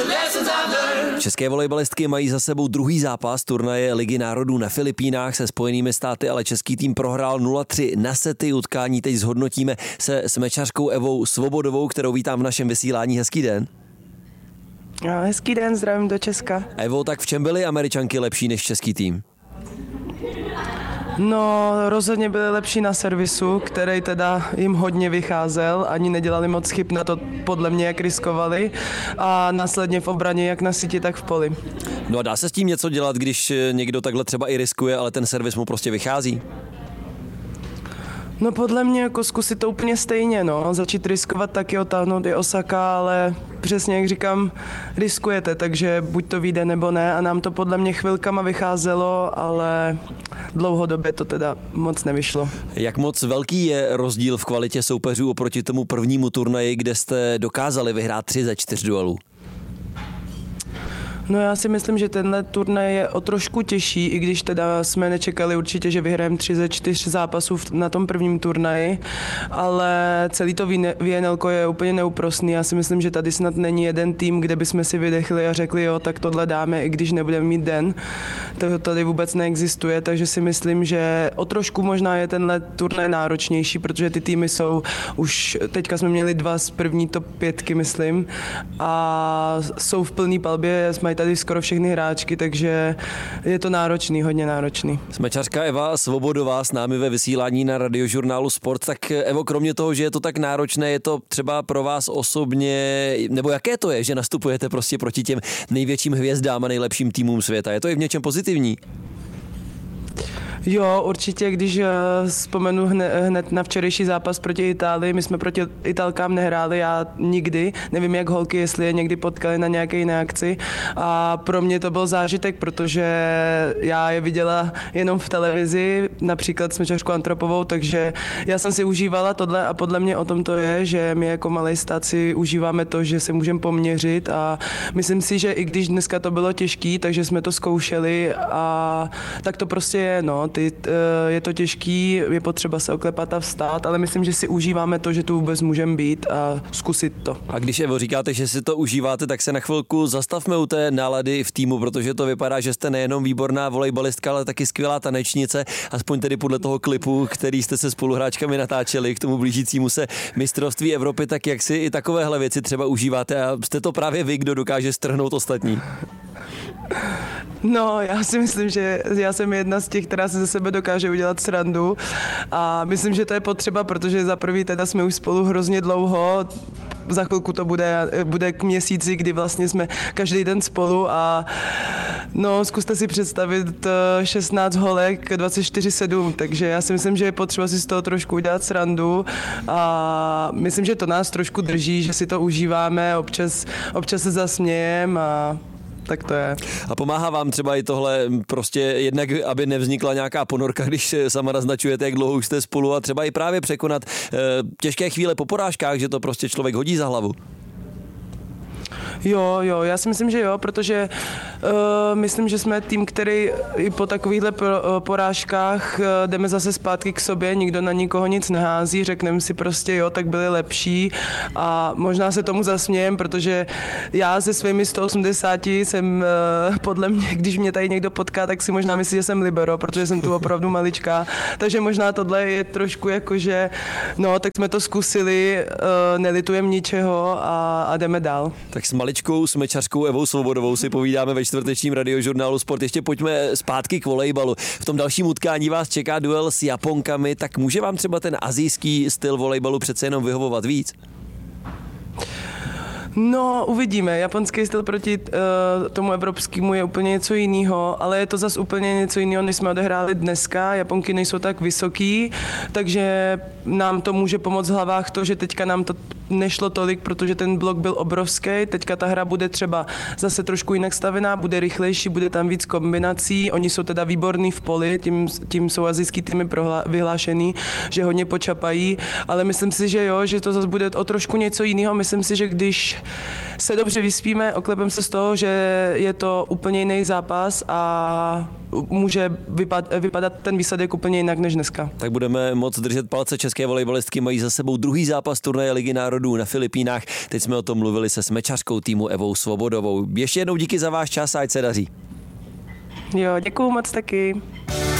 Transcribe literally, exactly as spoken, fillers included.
České volejbalistky mají za sebou druhý zápas turnaje Ligy národů na Filipínách se Spojenými státy, ale český tým prohrál nula tři na sety. Utkání teď zhodnotíme se smečařkou Evou Svobodovou, kterou vítám v našem vysílání. Hezký den. No, hezký den, zdravím do Česka. Evo, tak v čem byly Američanky lepší než český tým? No, rozhodně byli lepší na servisu, který teda jim hodně vycházel, ani nedělali moc chyb na to, podle mě, jak riskovali, a následně v obraně jak na síti, tak v poli. No a dá se s tím něco dělat, když někdo takhle třeba i riskuje, ale ten servis mu prostě vychází? No podle mě jako zkusit to úplně stejně, no. Začít riskovat taky, otáhnout je Osaka, ale přesně jak říkám, riskujete, takže buď to vyjde nebo ne, a nám to podle mě chvilkama vycházelo, ale dlouhodobě to teda moc nevyšlo. Jak moc velký je rozdíl v kvalitě soupeřů oproti tomu prvnímu turnaji, kde jste dokázali vyhrát tři ze čtyř duelů? No já si myslím, že tenhle turnaj je o trošku těžší, i když teda jsme nečekali určitě, že vyhrajeme tři ze čtyř zápasů na tom prvním turnaji, ale celý to V N L je úplně neúprosný. Já si myslím, že tady snad není jeden tým, kde bychom si vydechli a řekli, jo, tak tohle dáme, i když nebudeme mít den. To tady vůbec neexistuje, takže si myslím, že o trošku možná je tenhle turnaj náročnější, protože ty týmy jsou už, teďka jsme měli dva z první top pětky, myslím, a jsou v plný palbě, jsme tady skoro všechny hráčky, takže je to náročný, hodně náročný. Smečařka Eva Svobodová s námi ve vysílání na Radiožurnálu Sport. Tak Evo, kromě toho, že je to tak náročné, je to třeba pro vás osobně, nebo jaké to je, že nastupujete prostě proti těm největším hvězdám a nejlepším týmům světa? Je to i v něčem pozitivní? Jo, určitě, když vzpomenu hned, hned na včerejší zápas proti Itálii, my jsme proti Italkám nehráli, já nikdy, nevím jak holky, jestli je někdy potkali na nějaké jiné akci, a pro mě to byl zážitek, protože já je viděla jenom v televizi, například smečařku Antropovou, takže já jsem si užívala tohle a podle mě o tom to je, že my jako malej stát si užíváme to, že se můžeme poměřit, a myslím si, že i když dneska to bylo těžký, takže jsme to zkoušeli, a tak to prostě je, no. Ty, je to těžký, je potřeba se oklepat a vstát, ale myslím, že si užíváme to, že tu vůbec můžeme být a zkusit to. A když, Evo, říkáte, že si to užíváte, tak se na chvilku zastavme u té nálady v týmu, protože to vypadá, že jste nejenom výborná volejbalistka, ale taky skvělá tanečnice, aspoň tedy podle toho klipu, který jste se spoluhráčkami natáčeli k tomu blížícímu se mistrovství Evropy, tak jak si i takovéhle věci třeba užíváte, a jste to právě vy, kdo dokáže strhnout ostatní? No, já si myslím, že já jsem jedna z těch, která se ze sebe dokáže udělat srandu, a myslím, že to je potřeba, protože za prvý teda jsme už spolu hrozně dlouho, za chvilku to bude, bude k měsíci, kdy vlastně jsme každý den spolu, a no, zkuste si představit šestnáct holek dvacet čtyři sedm, takže já si myslím, že je potřeba si z toho trošku udělat srandu, a myslím, že to nás trošku drží, že si to užíváme, občas, občas se zasmějeme, a tak to je. A pomáhá vám třeba i tohle prostě jednak, aby nevznikla nějaká ponorka, když sama naznačujete, jak dlouho už jste spolu, a třeba i právě překonat e, těžké chvíle po porážkách, že to prostě člověk hodí za hlavu? Jo, jo, já si myslím, že jo, protože uh, myslím, že jsme tým, který i po takovýchhle porážkách uh, jdeme zase zpátky k sobě, nikdo na nikoho nic nehází, řekneme si prostě jo, tak byli lepší, a možná se tomu zasmějem, protože já se svými sto osmdesáti jsem uh, podle mě, když mě tady někdo potká, tak si možná myslí, že jsem libero, protože jsem tu opravdu maličká, takže možná tohle je trošku jako, že no, tak jsme to zkusili, uh, nelitujeme ničeho, a, a jdeme dál. Tak s maličkou smečařkou Evou Svobodovou si povídáme ve čtvrtečním Radiožurnálu Sport. Ještě pojďme zpátky k volejbalu. V tom dalším utkání vás čeká duel s Japonkami, tak může vám třeba ten asijský styl volejbalu přece jenom vyhovovat víc? No, uvidíme. Japonský styl proti uh, tomu evropskému je úplně něco jiného, ale je to zas úplně něco jiného, než jsme odehráli dneska. Japonky nejsou tak vysoký, takže nám to může pomoct v hlavách to, že teďka nám to nešlo tolik, protože ten blok byl obrovský. Teďka ta hra bude třeba zase trošku jinak stavená, bude rychlejší, bude tam víc kombinací. Oni jsou teda výborní v poli, tím, tím jsou asijský týmy prohla- vyhlášený, že hodně počapají, ale myslím si, že jo, že to zase bude o trošku něco jiného. Myslím si, že když se dobře vyspíme, oklepeme se z toho, že je to úplně jiný zápas a může vypad, vypadat ten výsledek úplně jinak než dneska. Tak budeme moc držet palce. České volejbalistky mají za sebou druhý zápas turnaje Ligy národů národů na Filipínách. Teď jsme o tom mluvili se smečařkou týmu Evou Svobodovou. Ještě jednou díky za váš čas a ať se daří. Jo, děkuju moc taky.